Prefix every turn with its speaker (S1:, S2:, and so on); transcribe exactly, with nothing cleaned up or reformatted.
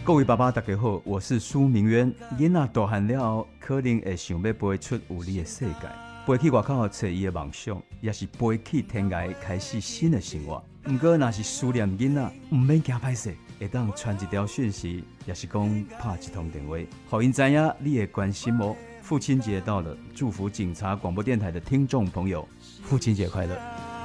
S1: 各位爸爸大家好，我是苏明渊。囡仔大汉了后，可能会想要飞出有你的世界，飞去外口找伊的梦想，也是飞去天涯开始新的生活。不过，若是思念囡仔，唔免惊歹势，会当传一条讯息，也是讲拍一通电话，互因知影你的关心哦。父亲节到了，祝福警察广播电台的听众朋友，父亲节快乐！